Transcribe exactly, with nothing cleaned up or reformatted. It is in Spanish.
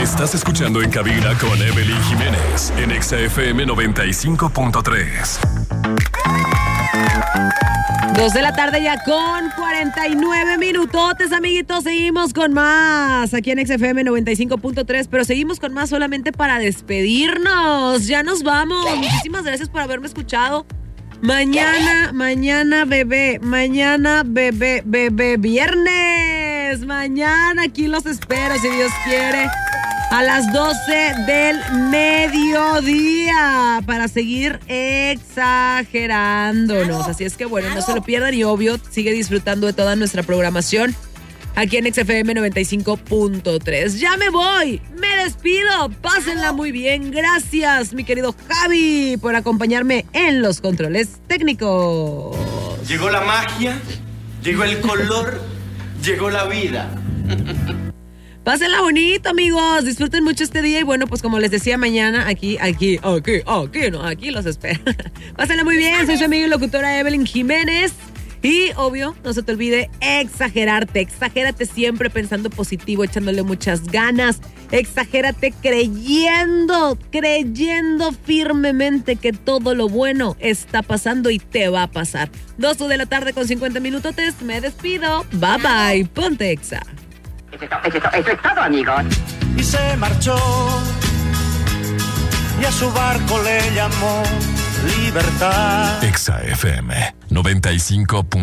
Estás escuchando En Cabina con Evelyn Jiménez en Exa F M noventa y cinco punto tres. Dos de la tarde ya con cuarenta y nueve minutotes, amiguitos. Seguimos con más aquí en X F M noventa y cinco punto tres, pero seguimos con más solamente para despedirnos. Ya nos vamos. Muchísimas gracias por haberme escuchado. Mañana, mañana, bebé, mañana, bebé, bebé, viernes. Mañana aquí los espero, si Dios quiere, a las doce del mediodía para seguir exagerándonos. Así es que bueno, no se lo pierdan y obvio, sigue disfrutando de toda nuestra programación aquí en X F M noventa y cinco punto tres. Ya me voy, me despido, pásenla muy bien. Gracias, mi querido Javi, por acompañarme en los controles técnicos. Llegó la magia, llegó el color, llegó la vida. Pásenla bonito, amigos. Disfruten mucho este día y bueno, pues como les decía, mañana aquí, aquí, aquí, aquí, no, aquí los espero. Pásenla muy bien. Soy su amiga y locutora Evelyn Jiménez. Y obvio, no se te olvide exagerarte. Exagérate siempre pensando positivo, echándole muchas ganas. Exagérate creyendo, creyendo firmemente que todo lo bueno está pasando y te va a pasar. Dos de la tarde con cincuenta minutotes. Me despido. Bye bye. Ponte Exa. Eso, eso, eso es todo, amigos. Y se marchó y a su barco le llamó libertad. Exa F M noventa y cinco punto tres.